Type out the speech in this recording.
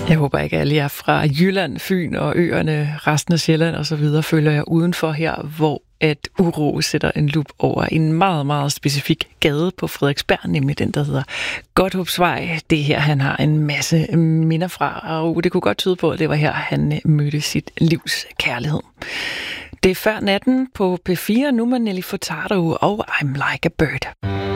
Jeg håber ikke, at alle jer fra Jylland, Fyn og øerne, resten af Sjælland og så videre følger jeg udenfor her, hvor at uro sætter en lup over en meget, meget specifik gade på Frederiksberg, nemlig den, der hedder Godthåbsvej. Det er her, han har en masse minder fra, og det kunne godt tyde på, at det var her, han mødte sit livs kærlighed. Det er før natten på P4, nu med Nelly Furtado og I'm Like a Bird.